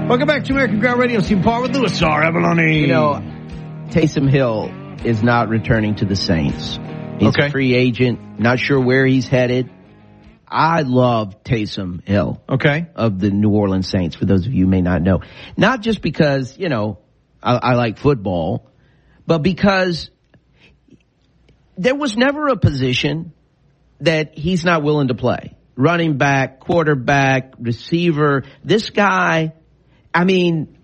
Welcome back to American Ground Radio. Steve Paul with Louis R. Avalone. You know, Taysom Hill is not returning to the Saints. He's a free agent. Not sure where he's headed. I love Taysom Hill. Of the New Orleans Saints, for those of you who may not know. Not just because, you know, I like football, but because there was never a position that he's not willing to play. Running back, quarterback, receiver. This guy, I mean,